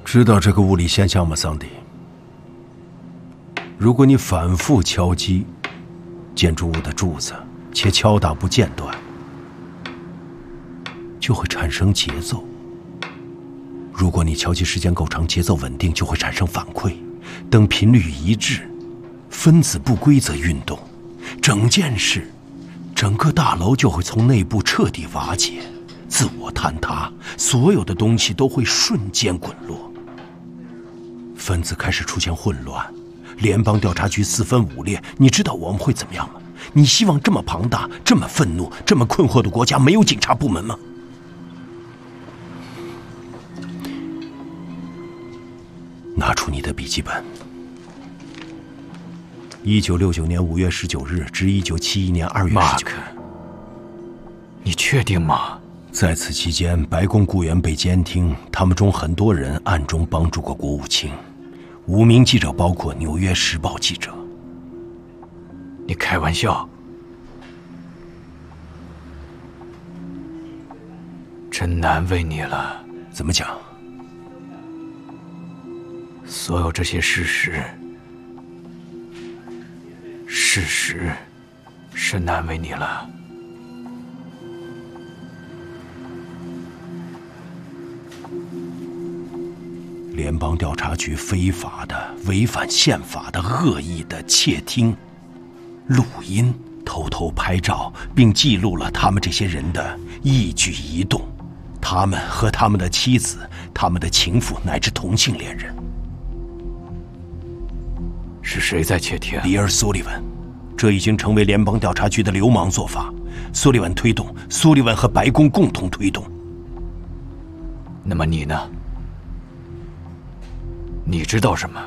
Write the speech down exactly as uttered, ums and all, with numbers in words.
知道这个物理现象吗，桑迪？如果你反复敲击建筑物的柱子，且敲打不间断，就会产生节奏。如果你敲击时间够长，节奏稳定，就会产生反馈。等频率一致，分子不规则运动，整件事，整个大楼就会从内部彻底瓦解，自我坍塌，所有的东西都会瞬间滚落。分子开始出现混乱，联邦调查局四分五裂。你知道我们会怎么样吗？你希望这么庞大、这么愤怒、这么困惑的国家没有警察部门吗？拿出你的笔记本。一九六九年五月十九日至一九七一年二月十九日。 你确定吗？ 在此期间，白宫雇员被监听，他们中很多人暗中帮助过国务卿。五名记者包括《纽约时报》记者。 你开玩笑？真难为你了。 怎么讲？ 所有这些事实，事实是难为你了。 联邦调查局非法的、违反宪法的、恶意的窃听、录音、偷偷拍照，并记录了他们这些人的一举一动，他们和他们的妻子、他们的情妇乃至同性恋人。 是谁在窃听？ 比尔·苏利文，这已经成为联邦调查局的流氓做法。苏利文推动，苏利文和白宫共同推动。 那么你呢？你知道什么？